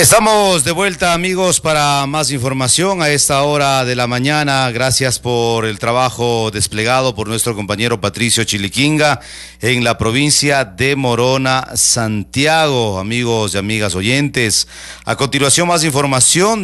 Estamos de vuelta, amigos, para más información a esta hora de la mañana. Gracias por el trabajo desplegado por nuestro compañero Patricio Chiliquinga en la provincia de Morona, Santiago. Amigos y amigas oyentes, a continuación más información.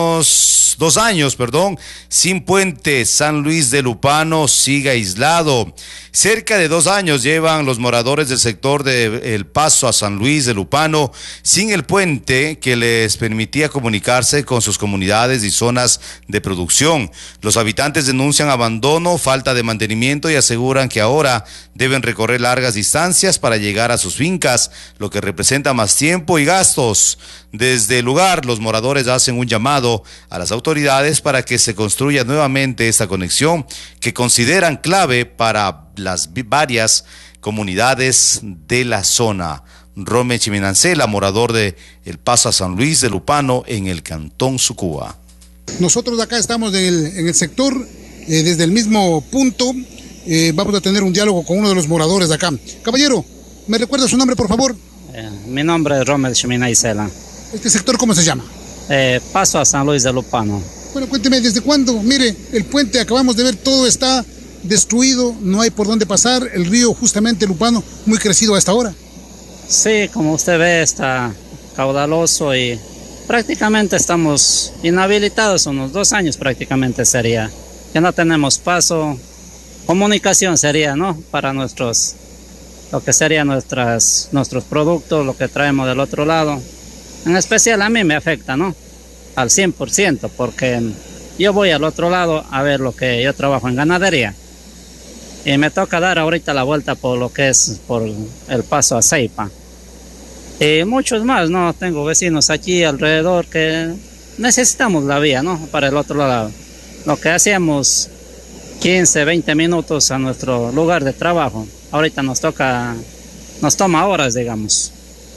2 años, sin puente. San Luis de Lupano sigue aislado. Cerca de 2 años llevan los moradores del sector de El Paso a San Luis de Lupano sin el puente que les permitía comunicarse con sus comunidades y zonas de producción. Los habitantes denuncian abandono, falta de mantenimiento y aseguran que ahora deben recorrer largas distancias para llegar a sus fincas, lo que representa más tiempo y gastos. Desde el lugar, los moradores hacen un llamado a las autoridades para que se construya nuevamente esta conexión que consideran clave para las varias comunidades de la zona. Rome Chiminancela, morador de El Paso a San Luis de Lupano, en el cantón Sucúa. Nosotros acá estamos en el sector, desde el mismo punto, vamos a tener un diálogo con uno de los moradores de acá. Caballero, ¿me recuerda su nombre, por favor? Mi nombre es Rome Chiminancela. ¿Este sector cómo se llama? Paso a San Luis de Lupano. Bueno, cuénteme, ¿desde cuándo? Mire, el puente, acabamos de ver, todo está destruido, no hay por dónde pasar, el río justamente Lupano, muy crecido a esta hora. Sí, como usted ve, está caudaloso y prácticamente estamos inhabilitados, unos 2 años prácticamente sería, que no tenemos paso, comunicación sería, ¿no? Para lo que serían nuestros productos, lo que traemos del otro lado. En especial a mí me afecta, ¿no? Al 100%, porque yo voy al otro lado a ver lo que yo trabajo en ganadería. Y me toca dar ahorita la vuelta por lo que es por el paso a Ceipa. Y muchos más, ¿no? Tengo vecinos aquí alrededor que necesitamos la vía, ¿no? Para el otro lado. Lo que hacíamos 15, 20 minutos a nuestro lugar de trabajo, ahorita nos toma horas, digamos.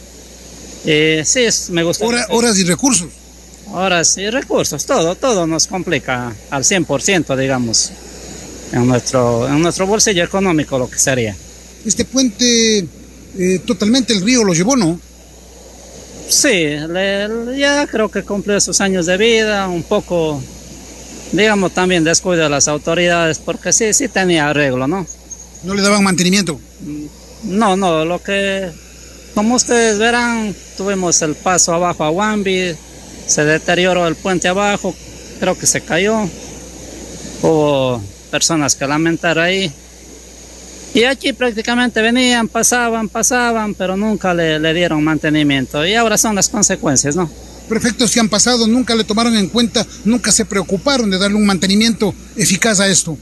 Y sí, me gusta. Horas y recursos. Horas y recursos, todo nos complica al 100%, digamos. En nuestro bolsillo económico, lo que sería. Este puente, totalmente el río lo llevó, ¿no? Sí, ya creo que cumplió sus años de vida, un poco, digamos, también descuido de las autoridades, porque sí tenía arreglo, ¿no? ¿No le daban mantenimiento? No, como ustedes verán, tuvimos el paso abajo a Huambi, se deterioró el puente abajo, creo que se cayó, hubo personas que lamentar ahí. Y aquí prácticamente venían, pasaban, pero nunca le dieron mantenimiento. Y ahora son las consecuencias, ¿no? Prefectos que han pasado nunca le tomaron en cuenta, nunca se preocuparon de darle un mantenimiento eficaz a esto.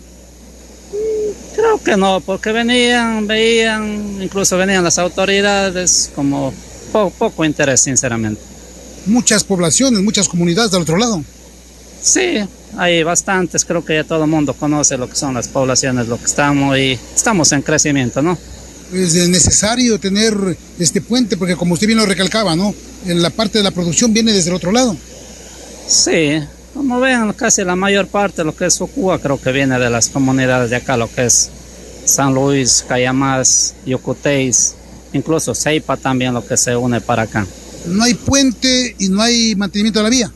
Creo que no, porque veían, incluso venían las autoridades, como poco interés, sinceramente. Muchas poblaciones, muchas comunidades del otro lado. Sí, hay bastantes, creo que ya todo el mundo conoce lo que son las poblaciones, lo que estamos en crecimiento, ¿no? Es necesario tener este puente, porque como usted bien lo recalcaba, ¿no? En la parte de la producción viene desde el otro lado. Sí, como ven, casi la mayor parte de lo que es Sucúa creo que viene de las comunidades de acá, lo que es San Luis, Cayamás, Yucutéis, incluso Ceipa también lo que se une para acá. ¿No hay puente y no hay mantenimiento de la vía?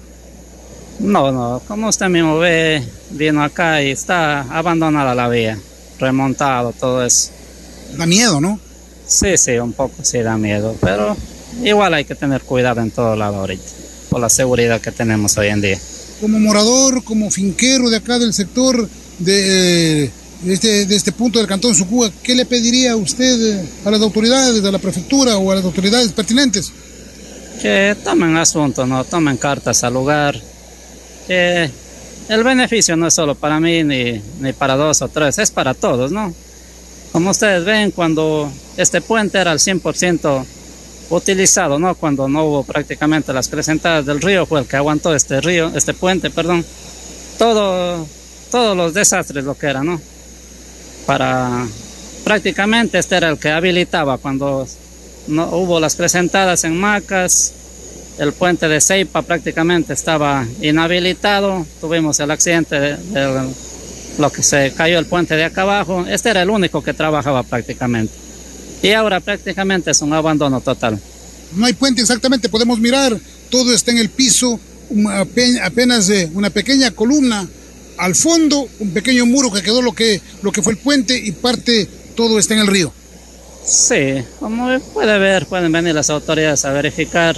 No, como usted mismo ve, vino acá y está abandonada la vía, remontado, todo eso. Da miedo, ¿no? Sí, un poco sí da miedo, pero igual hay que tener cuidado en todo lado ahorita, por la seguridad que tenemos hoy en día. Como morador, como finquero de acá del sector de este punto del cantón Sucúa, ¿qué le pediría usted a las autoridades, a la prefectura o a las autoridades pertinentes? Que tomen asunto, no tomen cartas al lugar. Que el beneficio no es solo para mí ni para 2 o 3, es para todos, ¿no? Como ustedes ven, cuando este puente era al 100% utilizado, ¿no? Cuando no hubo prácticamente las crecentadas del río, fue el que aguantó este puente, todos los desastres lo que era, ¿no? Prácticamente este era el que habilitaba cuando no hubo las crecentadas en Macas. El puente de Ceipa prácticamente estaba inhabilitado, tuvimos el accidente de lo que se cayó el puente de acá abajo. Este era el único que trabajaba prácticamente. Y ahora prácticamente es un abandono total. No hay puente exactamente, podemos mirar todo está en el piso, apenas una pequeña columna al fondo, un pequeño muro que quedó lo que fue el puente, y parte todo está en el río. Sí, como puede ver, pueden venir las autoridades a verificar.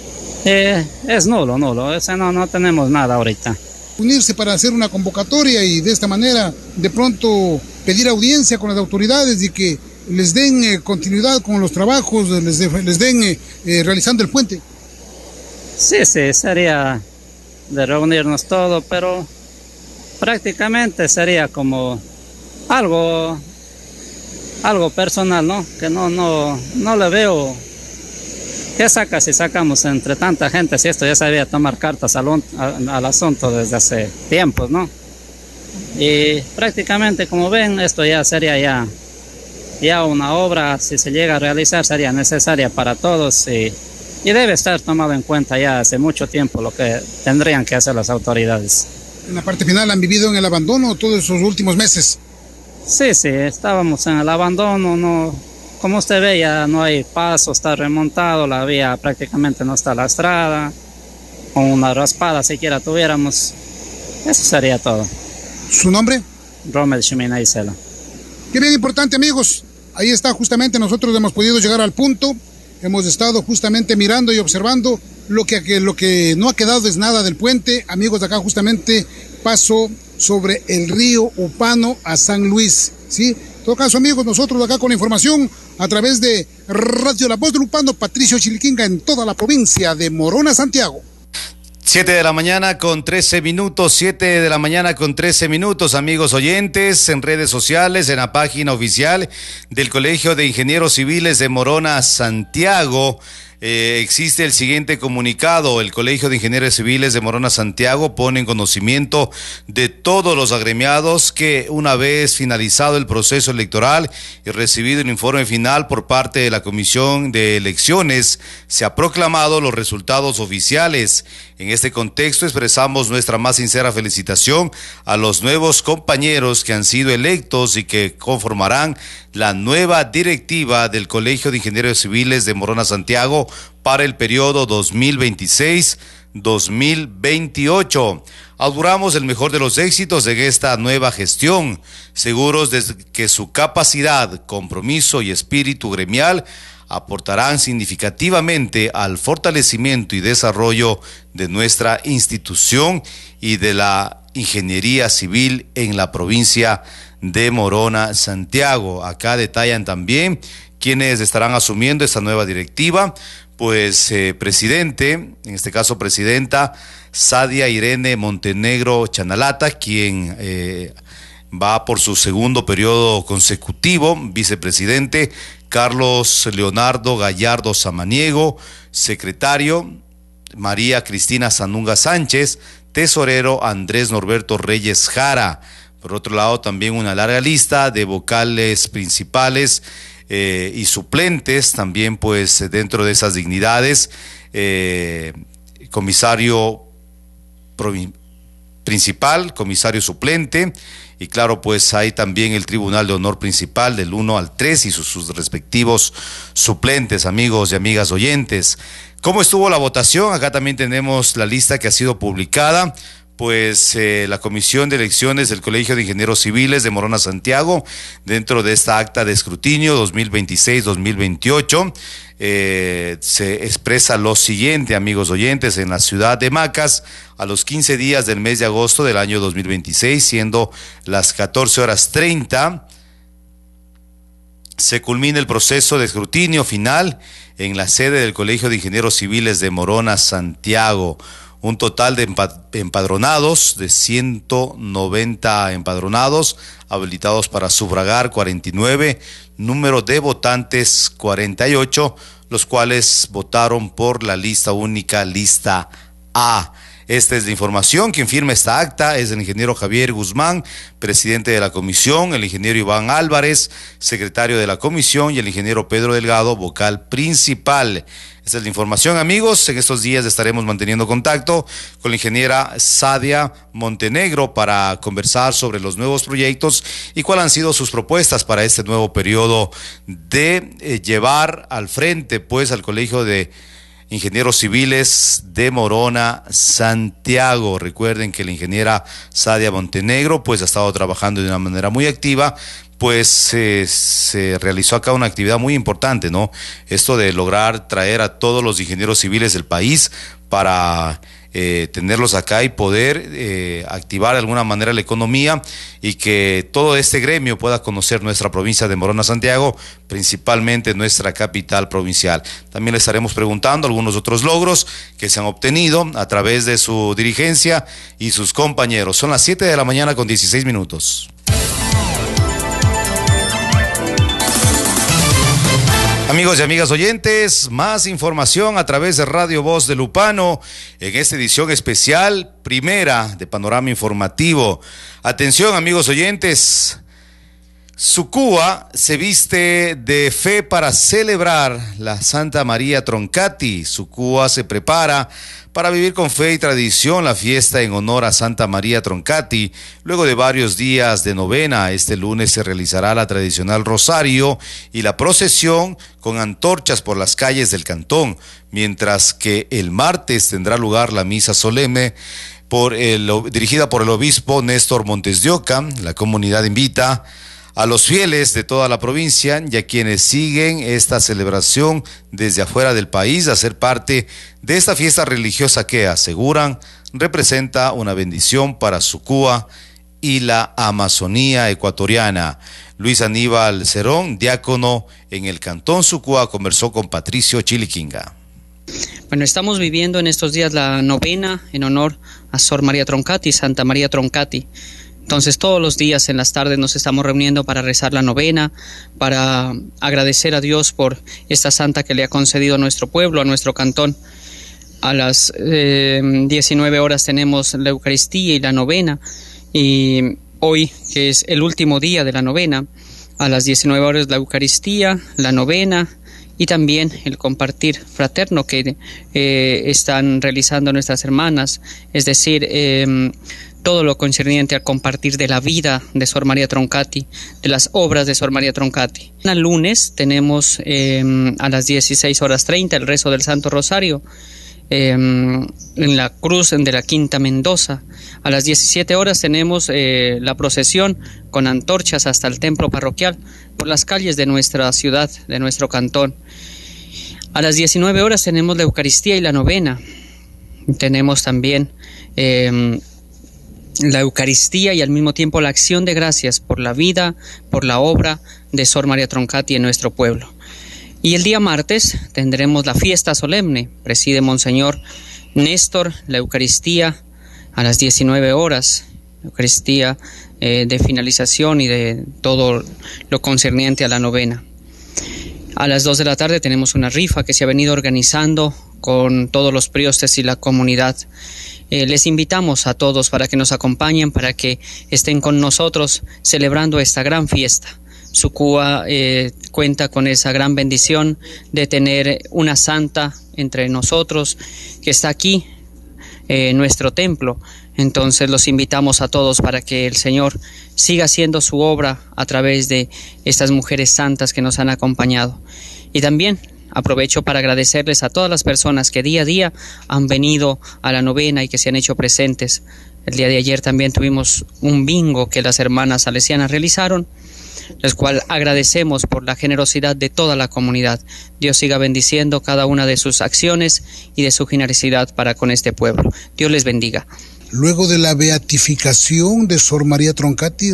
Es nulo, o sea, no tenemos nada ahorita. Unirse para hacer una convocatoria y de esta manera de pronto pedir audiencia con las autoridades y que les den continuidad con los trabajos, les den realizando el puente. Sí, sería de reunirnos todo, pero prácticamente sería como algo personal, ¿no? Que no le veo. ¿Qué saca si sacamos entre tanta gente? Si esto ya sabía tomar cartas al asunto desde hace tiempos, ¿no? Y prácticamente, como ven, esto ya sería ya una obra, si se llega a realizar, sería necesaria para todos y debe estar tomado en cuenta ya hace mucho tiempo lo que tendrían que hacer las autoridades. En la parte final, ¿han vivido en el abandono todos esos últimos meses? Sí, estábamos en el abandono, no. Como usted ve, ya no hay paso, está remontado, la vía prácticamente no está lastrada, con una raspada siquiera tuviéramos. Eso sería todo. ¿Su nombre? Rommel Shimina Isela. Qué bien importante, amigos. Ahí está, justamente nosotros hemos podido llegar al punto. Hemos estado justamente mirando y observando lo que no ha quedado es nada del puente. Amigos, de acá justamente paso sobre el río Upano a San Luis, ¿sí? En todo caso, amigos, nosotros acá con la información a través de Radio La Voz del Upano, Patricio Chiliquinga, en toda la provincia de Morona, Santiago. 7 de la mañana con 13 minutos, 7 de la mañana con 13 minutos, amigos oyentes, en redes sociales, en la página oficial del Colegio de Ingenieros Civiles de Morona, Santiago. Existe el siguiente comunicado. El Colegio de Ingenieros Civiles de Morona, Santiago pone en conocimiento de todos los agremiados que una vez finalizado el proceso electoral y recibido el informe final por parte de la Comisión de Elecciones, se ha proclamado los resultados oficiales. En este contexto expresamos nuestra más sincera felicitación a los nuevos compañeros que han sido electos y que conformarán la nueva directiva del Colegio de Ingenieros Civiles de Morona, Santiago para el periodo 2026-2028. Auguramos el mejor de los éxitos en esta nueva gestión, seguros de que su capacidad, compromiso y espíritu gremial aportarán significativamente al fortalecimiento y desarrollo de nuestra institución y de la ingeniería civil en la provincia de Morona, Santiago. Acá detallan también quienes estarán asumiendo esta nueva directiva, pues presidente, en este caso presidenta Sadia Irene Montenegro Chanalata, quien va por su segundo periodo consecutivo, vicepresidente Carlos Leonardo Gallardo Samaniego, secretario María Cristina Sanunga Sánchez, tesorero Andrés Norberto Reyes Jara. Por otro lado, también una larga lista de vocales principales y suplentes, también pues dentro de esas dignidades, comisario principal, comisario suplente, y claro, pues hay también el Tribunal de Honor Principal del 1 al 3 y sus respectivos suplentes, amigos y amigas oyentes. ¿Cómo estuvo la votación? Acá también tenemos la lista que ha sido publicada. Pues la Comisión de Elecciones del Colegio de Ingenieros Civiles de Morona, Santiago, dentro de esta acta de escrutinio 2026-2028, se expresa lo siguiente, amigos oyentes: en la ciudad de Macas, a los 15 días del mes de agosto del año 2026, siendo las 14:30, se culmina el proceso de escrutinio final en la sede del Colegio de Ingenieros Civiles de Morona, Santiago. Un total de empadronados de 190 empadronados, habilitados para sufragar 49, número de votantes 48, los cuales votaron por la lista única, lista A. Esta es la información. Quien firma esta acta es el ingeniero Javier Guzmán, presidente de la comisión, el ingeniero Iván Álvarez, secretario de la comisión, y el ingeniero Pedro Delgado, vocal principal. Esta es la información, amigos. En estos días estaremos manteniendo contacto con la ingeniera Sadia Montenegro para conversar sobre los nuevos proyectos y cuáles han sido sus propuestas para este nuevo periodo de llevar al frente, pues, al Colegio de ingenieros civiles de Morona, Santiago. Recuerden que la ingeniera Sadia Montenegro pues ha estado trabajando de una manera muy activa, pues se realizó acá una actividad muy importante, ¿no? Esto de lograr traer a todos los ingenieros civiles del país para tenerlos acá y poder activar de alguna manera la economía y que todo este gremio pueda conocer nuestra provincia de Morona, Santiago, principalmente nuestra capital provincial. También le estaremos preguntando algunos otros logros que se han obtenido a través de su dirigencia y sus compañeros. Son las 7 de la mañana con 16 minutos. Amigos y amigas oyentes, más información a través de Radio Voz de Lupano en esta edición especial, primera de Panorama Informativo. Atención, amigos oyentes, Sucúa se viste de fe para celebrar la Santa María Troncati. Sucúa se prepara para vivir con fe y tradición la fiesta en honor a Santa María Troncati. Luego de varios días de novena, este lunes se realizará la tradicional rosario y la procesión con antorchas por las calles del cantón, mientras que el martes tendrá lugar la misa solemne dirigida por el obispo Néstor Montes de Oca. La comunidad invita a los fieles de toda la provincia y a quienes siguen esta celebración desde afuera del país a ser parte de esta fiesta religiosa que, aseguran, representa una bendición para Sucúa y la Amazonía ecuatoriana. Luis Aníbal Cerón, diácono en el Cantón Sucúa, conversó con Patricio Chiliquinga. Bueno, estamos viviendo en estos días la novena en honor a Sor María Troncati, Santa María Troncati. Entonces todos los días en las tardes nos estamos reuniendo para rezar la novena, para agradecer a Dios por esta santa que le ha concedido a nuestro pueblo, a nuestro cantón. A las 19 horas tenemos la Eucaristía y la novena, y hoy, que es el último día de la novena, a las 19 horas la Eucaristía, la novena y también el compartir fraterno que están realizando nuestras hermanas, es decir, todo lo concerniente al compartir de la vida de Sor María Troncati, de las obras de Sor María Troncati. El lunes tenemos a las 16:30 el rezo del Santo Rosario en la Cruz de la Quinta Mendoza. A las 17 horas tenemos la procesión con antorchas hasta el templo parroquial por las calles de nuestra ciudad, de nuestro cantón. A las 19 horas tenemos la Eucaristía y la novena. Tenemos también la Eucaristía y al mismo tiempo la acción de gracias por la vida, por la obra de Sor María Troncati en nuestro pueblo. Y el día martes tendremos la fiesta solemne, preside Monseñor Néstor, la Eucaristía a las 19 horas, Eucaristía de finalización y de todo lo concerniente a la novena. A las 2 de la tarde tenemos una rifa que se ha venido organizando con todos los priostes y la comunidad. Les invitamos a todos para que nos acompañen, para que estén con nosotros celebrando esta gran fiesta. Sucúa cuenta con esa gran bendición de tener una santa entre nosotros que está aquí en nuestro templo. Entonces los invitamos a todos para que el Señor siga haciendo su obra a través de estas mujeres santas que nos han acompañado. Y también aprovecho para agradecerles a todas las personas que día a día han venido a la novena y que se han hecho presentes. El día de ayer también tuvimos un bingo que las hermanas salesianas realizaron, les cual agradecemos por la generosidad de toda la comunidad. Dios siga bendiciendo cada una de sus acciones y de su generosidad para con este pueblo. Dios les bendiga. Luego de la beatificación de Sor María Troncati,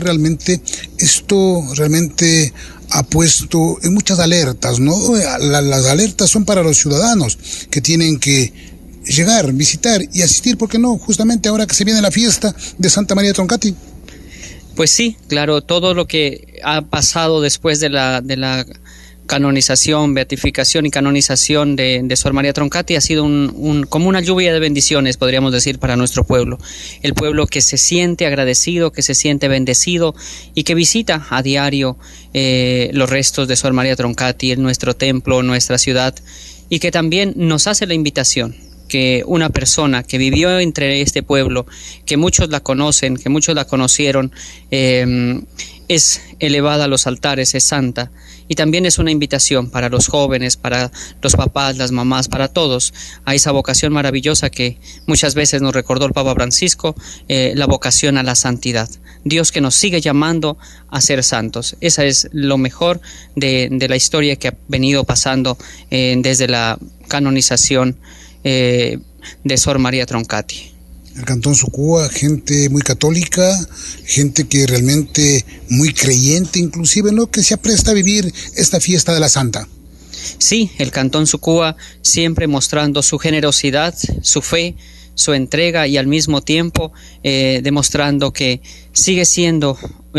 esto realmente ha puesto en muchas alertas, ¿no? Las alertas son para los ciudadanos que tienen que llegar, visitar y asistir, ¿por qué no? Justamente ahora que se viene la fiesta de Santa María Troncati. Pues sí, claro, todo lo que ha pasado después de la canonización, beatificación y canonización de Sor María Troncati ha sido como una lluvia de bendiciones, podríamos decir, para nuestro pueblo. El pueblo que se siente agradecido, que se siente bendecido y que visita a diario los restos de Sor María Troncati en nuestro templo, en nuestra ciudad, y que también nos hace la invitación que una persona que vivió entre este pueblo, que muchos la conocen, que muchos la conocieron, es elevada a los altares, es santa, y también es una invitación para los jóvenes, para los papás, las mamás, para todos, a esa vocación maravillosa que muchas veces nos recordó el Papa Francisco, la vocación a la santidad. Dios que nos sigue llamando a ser santos. Esa es lo mejor de la historia que ha venido pasando desde la canonización de Sor María Troncati. El Cantón Sucúa, gente muy católica, gente que realmente muy creyente inclusive, ¿no? Que se apresta a vivir esta fiesta de la Santa. Sí, el Cantón Sucúa siempre mostrando su generosidad, su fe, su entrega y al mismo tiempo demostrando que sigue siendo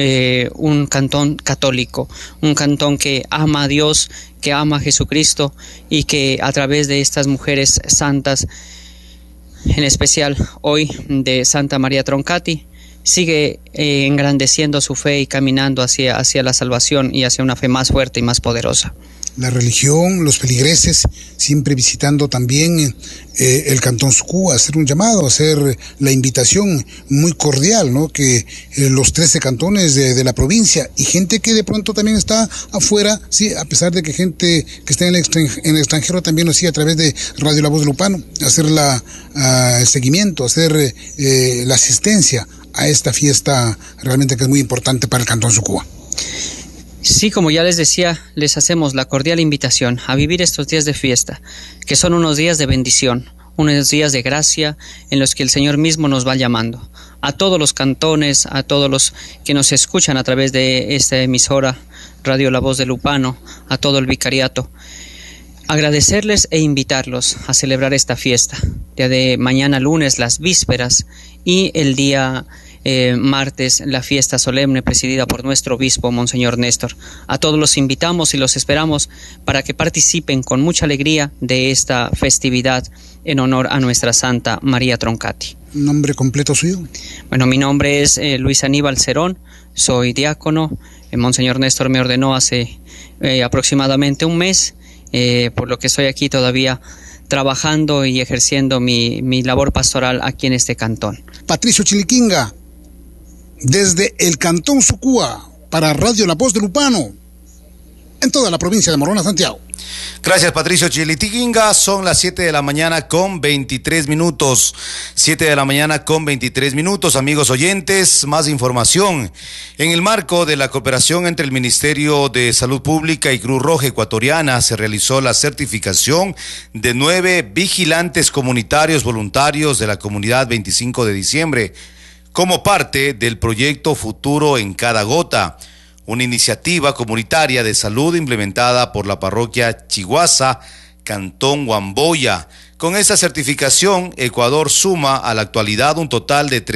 un cantón católico, un cantón que ama a Dios, que ama a Jesucristo y que a través de estas mujeres santas, en especial hoy de Santa María Troncati, sigue engrandeciendo su fe y caminando hacia la salvación y hacia una fe más fuerte y más poderosa. La religión, los feligreses, siempre visitando también el Cantón Sucúa, hacer un llamado, hacer la invitación muy cordial, ¿no? Que los 13 cantones de la provincia y gente que de pronto también está afuera, sí, a pesar de que gente que está en el extranjero también nos sigue a través de Radio La Voz de Lupano, hacer el seguimiento, hacer la asistencia a esta fiesta realmente que es muy importante para el Cantón Sucúa. Sí, como ya les decía, les hacemos la cordial invitación a vivir estos días de fiesta, que son unos días de bendición, unos días de gracia en los que el Señor mismo nos va llamando. A todos los cantones, a todos los que nos escuchan a través de esta emisora, Radio La Voz de Lupano, a todo el vicariato, agradecerles e invitarlos a celebrar esta fiesta. Día de mañana lunes, las vísperas, y el día martes, la fiesta solemne presidida por nuestro obispo, Monseñor Néstor. A todos los invitamos y los esperamos para que participen con mucha alegría de esta festividad en honor a nuestra Santa María Troncati. ¿Nombre completo suyo? Bueno, mi nombre es Luis Aníbal Cerón, soy diácono. Monseñor Néstor me ordenó hace aproximadamente un mes, por lo que estoy aquí todavía trabajando y ejerciendo mi labor pastoral aquí en este cantón. Patricio Chiliquinga, desde el Cantón Sucúa, para Radio La Voz de Lupano, en toda la provincia de Morona, Santiago. Gracias, Patricio Chiliquinga. Son las 7 de la mañana con 23 minutos. 7 de la mañana con 23 minutos. Amigos oyentes, más información. En el marco de la cooperación entre el Ministerio de Salud Pública y Cruz Roja Ecuatoriana, se realizó la certificación de 9 vigilantes comunitarios voluntarios de la comunidad 25 de diciembre, como parte del proyecto Futuro en Cada Gota, una iniciativa comunitaria de salud implementada por la parroquia Chiguasa, Cantón Huamboya. Con esta certificación, Ecuador suma a la actualidad un total de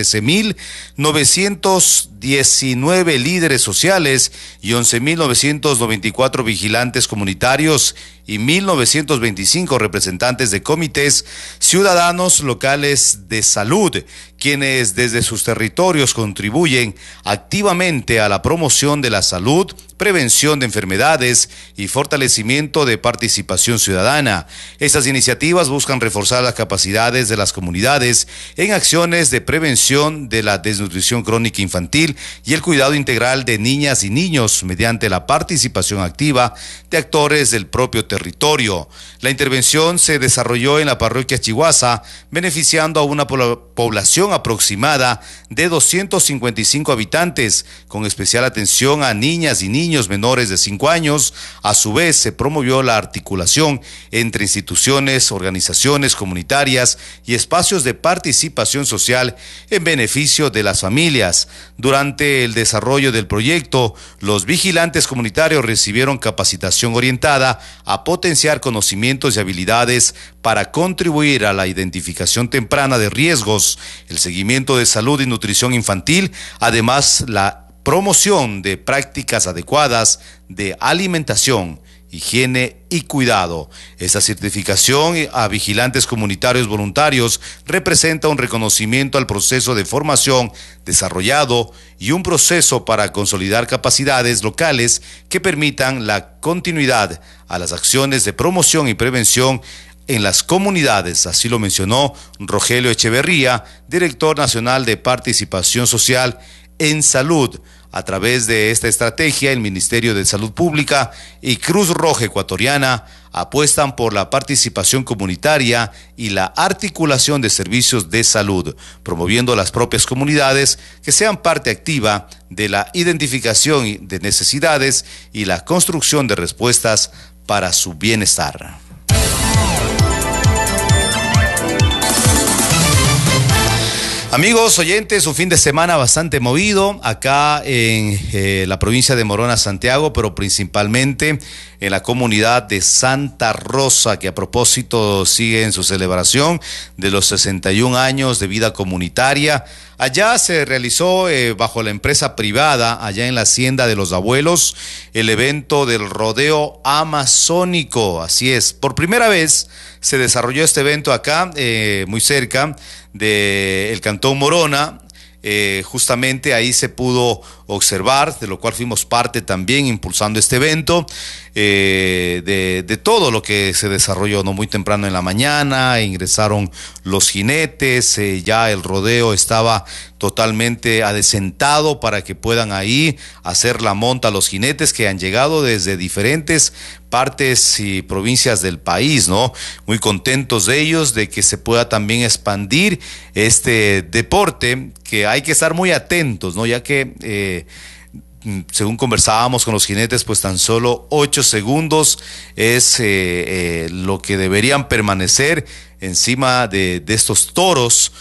13.919 líderes sociales y 11.994 vigilantes comunitarios y 1.925 representantes de comités ciudadanos locales de salud, quienes desde sus territorios contribuyen activamente a la promoción de la salud, prevención de enfermedades y fortalecimiento de participación ciudadana. Estas iniciativas buscan reforzar las capacidades de las comunidades en acciones de prevención de la desnutrición crónica infantil y el cuidado integral de niñas y niños mediante la participación activa de actores del propio territorio. La intervención se desarrolló en la parroquia Chiguasa, beneficiando a una población aproximada de 255 habitantes, con especial atención a niñas y niños menores de 5 años. A su vez, se promovió la articulación entre instituciones, organizaciones comunitarias y espacios de participación social en beneficio de las familias. Durante el desarrollo del proyecto, los vigilantes comunitarios recibieron capacitación orientada a potenciar conocimientos y habilidades para contribuir a la identificación temprana de riesgos, el seguimiento de salud y nutrición infantil, además la promoción de prácticas adecuadas de alimentación, higiene y cuidado. Esta certificación a vigilantes comunitarios voluntarios representa un reconocimiento al proceso de formación desarrollado y un proceso para consolidar capacidades locales que permitan la continuidad a las acciones de promoción y prevención en las comunidades. Así lo mencionó Rogelio Echeverría, director nacional de Participación Social en Salud, a través de esta estrategia, el Ministerio de Salud Pública y Cruz Roja Ecuatoriana apuestan por la participación comunitaria y la articulación de servicios de salud, promoviendo las propias comunidades que sean parte activa de la identificación de necesidades y la construcción de respuestas para su bienestar. Amigos oyentes, un fin de semana bastante movido acá en la provincia de Morona, Santiago, pero principalmente en la comunidad de Santa Rosa, que a propósito sigue en su celebración de los 61 años de vida comunitaria. Allá se realizó bajo la empresa privada, allá en la hacienda de los abuelos, el evento del rodeo amazónico. Así es, por primera vez se desarrolló este evento acá, muy cerca del Cantón Morona. Justamente ahí se pudo observar, de lo cual fuimos parte también impulsando este evento, de todo lo que se desarrolló, ¿no? Muy temprano en la mañana ingresaron los jinetes, ya el rodeo estaba totalmente adecentado para que puedan ahí hacer la monta a los jinetes que han llegado desde diferentes partes y provincias del país, ¿no? Muy contentos de ellos, de que se pueda también expandir este deporte, que hay que estar muy atentos, ¿no? Ya que según conversábamos con los jinetes, pues tan solo 8 segundos es lo que deberían permanecer encima de estos toros.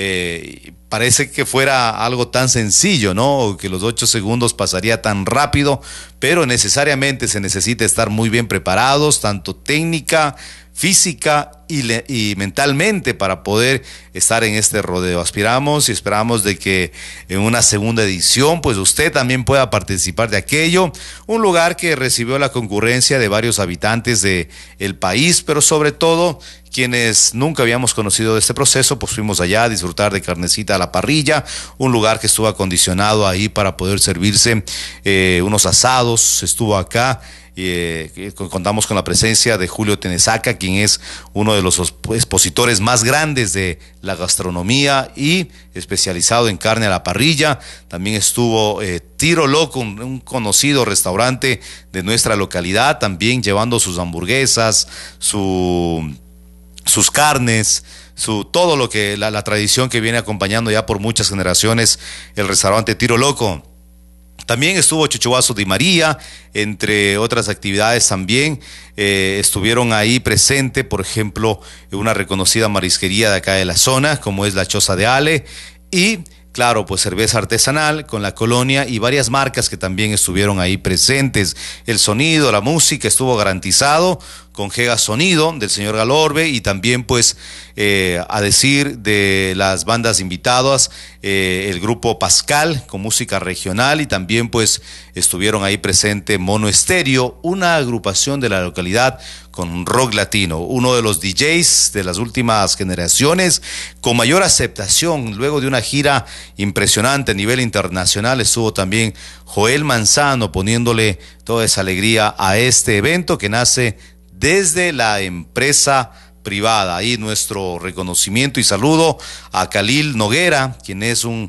Parece que fuera algo tan sencillo, ¿no? Que los 8 segundos pasaría tan rápido, pero necesariamente se necesita estar muy bien preparados, tanto técnica, física y mentalmente, para poder estar en este rodeo. Aspiramos y esperamos de que en una segunda edición pues usted también pueda participar de aquello, un lugar que recibió la concurrencia de varios habitantes de el país, pero sobre todo quienes nunca habíamos conocido de este proceso, pues fuimos allá a disfrutar de carnecita a la parrilla, un lugar que estuvo acondicionado ahí para poder servirse unos asados. Estuvo acá. Contamos con la presencia de Julio Tenesaca, quien es uno de los expositores más grandes de la gastronomía y especializado en carne a la parrilla. También estuvo Tiro Loco, un conocido restaurante de nuestra localidad, también llevando sus hamburguesas, sus carnes, todo lo que la tradición que viene acompañando ya por muchas generaciones el restaurante Tiro Loco. También estuvo Chuchuazo Di María, entre otras actividades también estuvieron ahí presente, por ejemplo, una reconocida marisquería de acá de la zona, como es la Choza de Ale, y claro, pues cerveza artesanal con la Colonia y varias marcas que también estuvieron ahí presentes. El sonido, la música estuvo garantizado con Gega Sonido del señor Galorbe, y también pues a decir de las bandas invitadas, el grupo Pascal con música regional, y también pues estuvieron ahí presente Mono Estéreo, una agrupación de la localidad con rock latino, uno de los DJs de las últimas generaciones con mayor aceptación luego de una gira impresionante a nivel internacional. Estuvo también Joel Manzano poniéndole toda esa alegría a este evento que nace desde la empresa privada. Ahí nuestro reconocimiento y saludo a Khalil Noguera, quien es un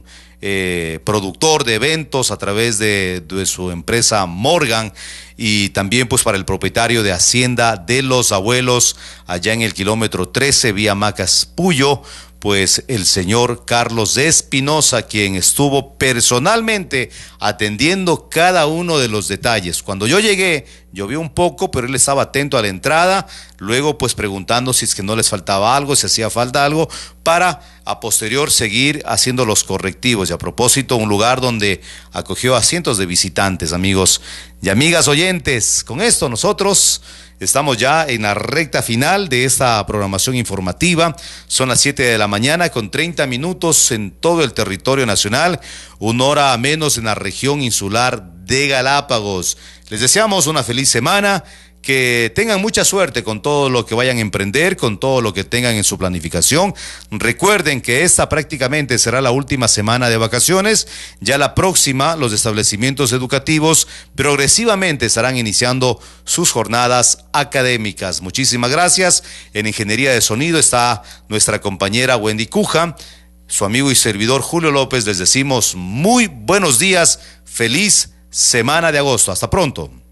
productor de eventos a través de su empresa Morgan, y también pues para el propietario de Hacienda de los Abuelos allá en el kilómetro 13 vía Macas Puyo, pues el señor Carlos Espinosa, quien estuvo personalmente atendiendo cada uno de los detalles. Cuando yo llegué, llovió un poco, pero él estaba atento a la entrada, luego pues preguntando si es que no les faltaba algo, si hacía falta algo, para a posterior seguir haciendo los correctivos. Y a propósito, un lugar donde acogió a cientos de visitantes, amigos y amigas oyentes. Con esto nosotros estamos ya en la recta final de esta programación informativa. Son las 7 de la mañana con 30 minutos en todo el territorio nacional, 1 hora menos en la región insular de Galápagos. Les deseamos una feliz semana, que tengan mucha suerte con todo lo que vayan a emprender, con todo lo que tengan en su planificación. Recuerden que esta prácticamente será la última semana de vacaciones. Ya la próxima, los establecimientos educativos progresivamente estarán iniciando sus jornadas académicas. Muchísimas gracias. En Ingeniería de Sonido está nuestra compañera Wendy Cuja. Su amigo y servidor Julio López, les decimos muy buenos días, feliz semana de agosto. Hasta pronto.